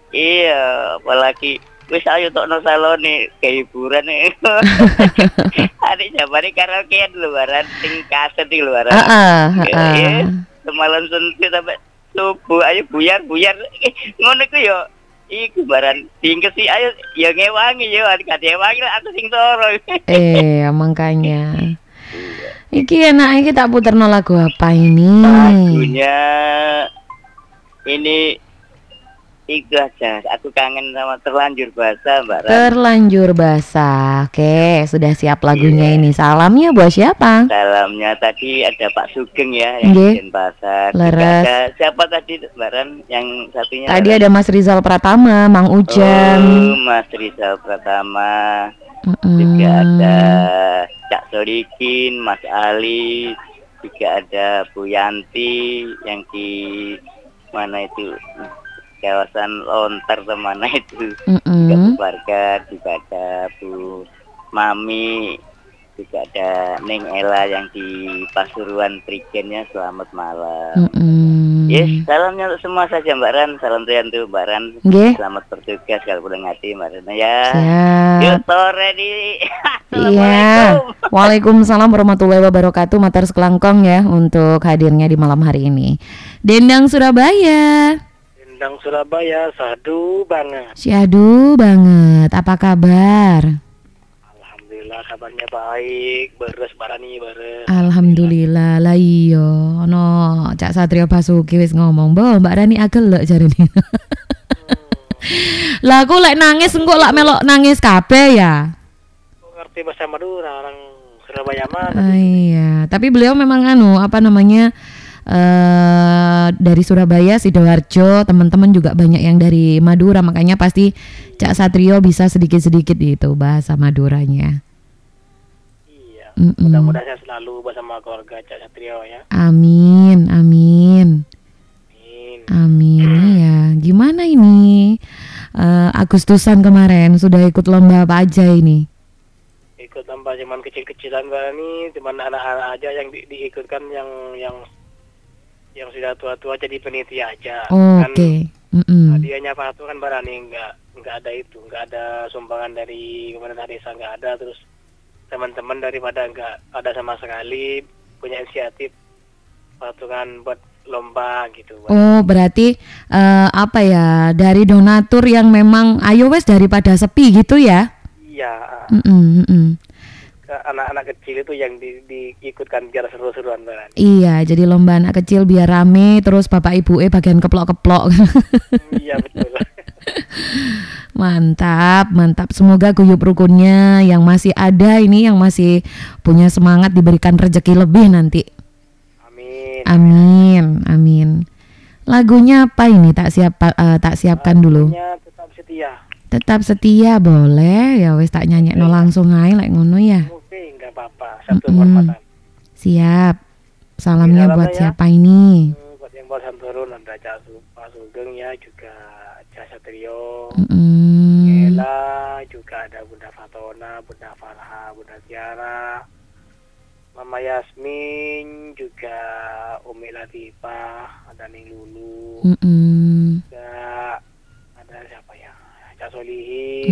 Iya, apalagi wis ayo tokno salone kayak hiburan nih. Adik jabari karaokean luaran sing kaset di luaran. Iya, semalam suntik sampai subuh ayo buyar. Ngono ku yo iku baran tingkes sih ayo ya ngewangi yo adik ngewangi lah aku sing toro. Makanya. Iki enak iki tak puterno lagu apa ini? Lagunya ini itu aja, aku kangen sama Terlanjur Basah Mbak Ran. Terlanjur Basah. Oke, sudah siap lagunya ini. Salamnya buat siapa? Salamnya tadi ada Pak Sugeng ya yang di Pasar. Ada siapa tadi Mbak Ran yang satunya? Tadi ada Mas Rizal Pratama, Mang Ujang. Mas Rizal Pratama. Juga ada Cak Sodikin, Mas Ali. Juga ada Bu Yanti yang di mana itu? Kawasan Lontar kemana itu juga keluarga, juga ada Bu Mami, juga ada Neng Ella yang di Pasuruan Trigennya. Selamat malam. Yes, salamnya untuk semua saja Mbak Ran. Salam untuk Mbak Ran. Selamat bertugas kalau udah ngati Mbak Ran ya. Yuk sore di. Iya. Waalaikumsalam warahmatullahi wabarakatuh. Matur sekelangkong ya untuk hadirnya di malam hari ini. Dendang Surabaya. Dendang Surabaya, syahdu banget. Syahdu banget. Apa kabar? Alhamdulillah kabarnya baik. Beres barani beres. Alhamdulillah lah iyo. No, Cak Satrio Basuki wis ngomong, "Mbok Mbak Rani agel lho jarene." Lah aku lek nangis engko lak melok nangis kabeh ya. Ngerti bahasa Madura orang Surabaya mana? Iya, tapi beliau memang apa namanya? Dari Surabaya, Sidoarjo, teman-teman juga banyak yang dari Madura, makanya pasti Cak Satrio bisa sedikit-sedikit itu bahasa Maduranya. Iya. Mudah-mudahan saya selalu bersama keluarga Cak Satrio ya. Amin. Ya, gimana ini? Agustusan kemarin sudah ikut lomba apa aja ini? Ikut lomba cuman kecil-kecilan ini, cuman anak-anak aja yang diikutkan yang sudah tua-tua jadi penitia aja. Oke. Hadiahnya Pak kan barani nggak ada itu, nggak ada sumbangan dari pemerintah desa, nggak ada. Terus teman-teman daripada nggak ada sama sekali punya inisiatif kan buat lomba gitu. Oh berarti apa ya, dari donatur yang memang ayo wes daripada sepi gitu ya? Iya. Anak-anak kecil itu yang diikutkan biar seru-seruan kan. Iya, jadi lomba anak kecil biar rame, terus bapak ibu bagian keplok-keplok. Iya betul. Mantap. Semoga guyup rukunnya yang masih ada ini, yang masih punya semangat diberikan rezeki lebih nanti. Amin. Lagunya apa ini? Tak siapkan dulu. Lagunya Tetap setia boleh ya wes tak nyanyekno langsung ae lek ngono ya. Oke, enggak apa-apa. Satu hormatan. Siap. Salamnya buat siapa ini? Buat yang buat Santurun ada Cak Sugeng ya, juga Cak Satrio. Ella, juga ada Bunda Fatona, Bunda Farha, Bunda Tiara, Mama Yasmin, juga Umi Latifah, ada Ning Lulu. Juga ada siapa ya? Cak Solihin,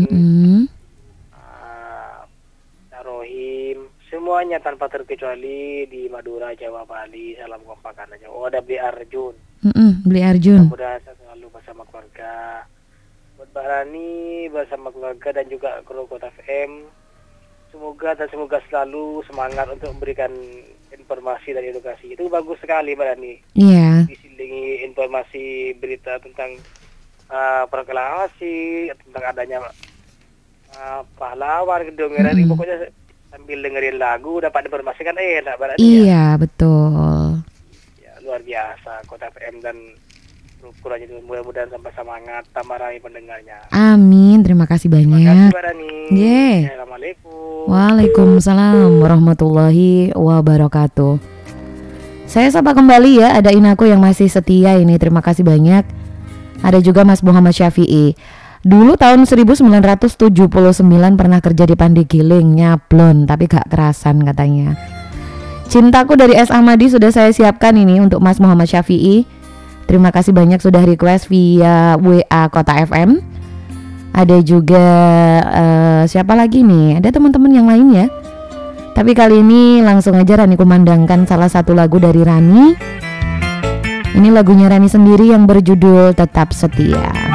Cak Rohim, semuanya tanpa terkecuali di Madura, Jawa, Bali, salam kompakan aja. Oh ada Bli Arjun. Bli Arjun. Mudah-mudahan saya selalu bersama keluarga. Buat Mbak Rani bersama keluarga dan juga kru Kota FM. Semoga selalu semangat untuk memberikan informasi dan edukasi. Itu bagus sekali Mbak Rani. Iya. Diselingi informasi berita tentang proklamasi, tentang adanya pahlawan gedungan ini, pokoknya sambil dengerin lagu dapat informasi kan enak berarti. Iya betul ya, luar biasa Kota FM dan ukurannya itu, mudah-mudahan sampai semangat tambah ramai pendengarnya. Amin, terima kasih banyak. Terima kasih Mbak Rani. Assalamualaikum. Waalaikumsalam warahmatullahi wabarakatuh. Saya sapa kembali ya, ada Inaku yang masih setia ini, terima kasih banyak. Ada juga Mas Muhammad Syafi'i. Dulu tahun 1979 pernah kerja di Pandegiling, nyablon tapi gak kerasan katanya. Cintaku dari S. Ahmadi sudah saya siapkan ini untuk Mas Muhammad Syafi'i. Terima kasih banyak sudah request via WA Kota FM. Ada juga siapa lagi nih? Ada teman-teman yang lain ya. Tapi kali ini langsung aja Rani kumandangkan salah satu lagu dari Rani. Ini lagunya Rani sendiri yang berjudul Tetap Setia.